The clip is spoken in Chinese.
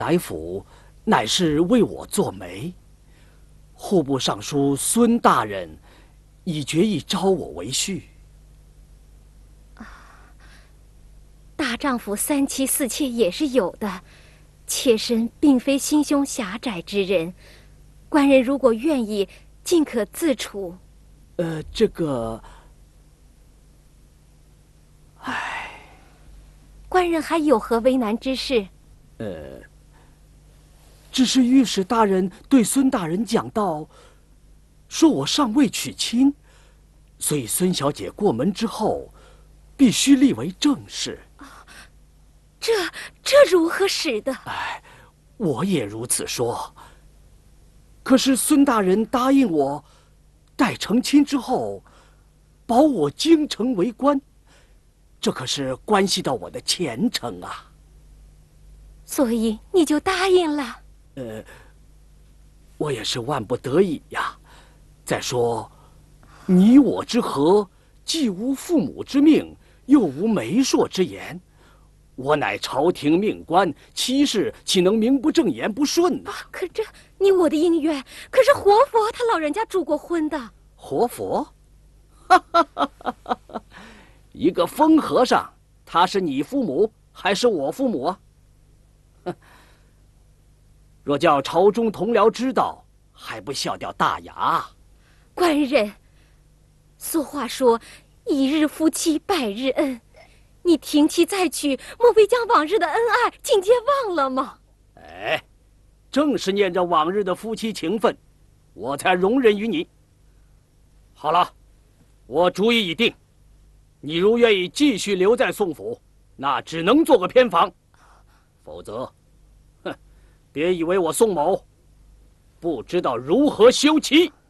来府乃是为我做媒，户部尚书孙大人已决意招我为婿。 大丈夫三妻四妾也是有的，妾身并非心胸狭窄之人，官人如果愿意，尽可自处。 这个， 官人还有何为难之事？ 只是御史大人对孙大人讲道，说我尚未娶亲，所以孙小姐过门之后，必须立为正室。 这如何使得？ 我也如此说。可是孙大人答应我，待成亲之后，保我京城为官，这可是关系到我的前程啊。 所以你就答应了？ 我也是万不得已呀。再说，你我之合，既无父母之命，又无媒妁之言，我乃朝廷命官，妻室岂能名不正言不顺呢？ 可这你我的姻缘，可是活佛他老人家祝过婚的。 活佛？一个疯和尚，他是你父母还是我父母啊？若叫朝中同僚知道，还不笑掉大牙？ 官人，俗话说一日夫妻百日恩，你停妻再娶，莫非将往日的恩爱尽皆忘了吗？ 正是念着往日的夫妻情分，我才容忍于你。好了，我主意已定，你如愿意继续留在宋府，那只能做个偏房，否则，别以为我宋某不知道如何休妻。